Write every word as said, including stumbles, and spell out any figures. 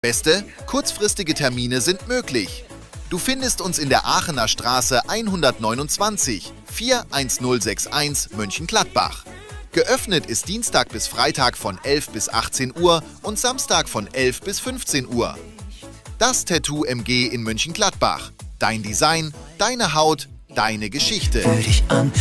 Beste, kurzfristige Termine sind möglich. Du findest uns in der Aachener Straße hundertneunundzwanzig, vier eins null sechs eins Mönchengladbach. Geöffnet ist Dienstag bis Freitag von elf bis achtzehn Uhr und Samstag von elf bis fünfzehn Uhr. Das Tattoo M G in Mönchengladbach. Dein Design, deine Haut, deine Geschichte.